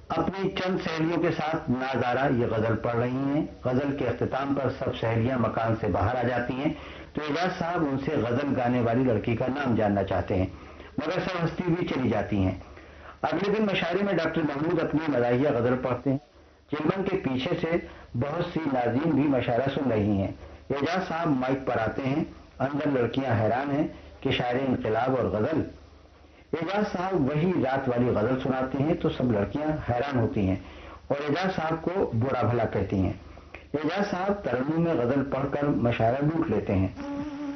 अपनी चंद सहेलियों के साथ नाजारा ये गजल पढ़ रही हैं। गजल के अख्तिताम पर सब सहेलियां मकान से बाहर आ जाती हैं तो एजाज साहब उनसे गजल गाने वाली लड़की का नाम जानना चाहते हैं, मगर सब हंसती हुई चली जाती हैं। अगले दिन मशारे में डॉक्टर महमूद अपनी मदाहिया गजल पढ़ते हैं। चिलमन के पीछे से बहुत सी नाज़रीन भी मशारा सुन रही हैं। एजाज साहब माइक पर आते हैं। अंदर लड़कियां हैरान हैं कि शायर इनकलाब और गजल। एजाज साहब वही रात वाली गजल सुनाते हैं तो सब लड़कियां हैरान होती हैं और एजाज साहब को बुरा भला कहती हैं। एजाज साहब तरन्नुम में गजल पढ़कर मशारा लूट लेते हैं।